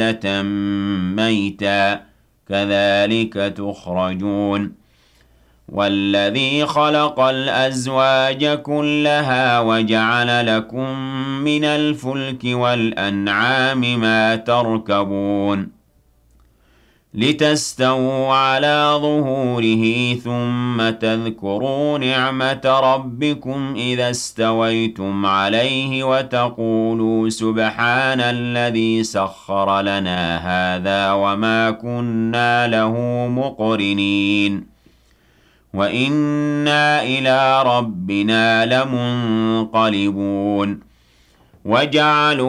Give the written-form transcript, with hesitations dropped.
ميتا كذلك تخرجون والذي خلق الأزواج كلها وجعل لكم من الفلك والأنعام ما تركبون لتستووا على ظهوره ثم تذكروا نعمة ربكم إذا استويتم عليه وتقولوا سبحان الذي سخر لنا هذا وما كنا له مقرنين وإنا إلى ربنا لمنقلبون وجعلوا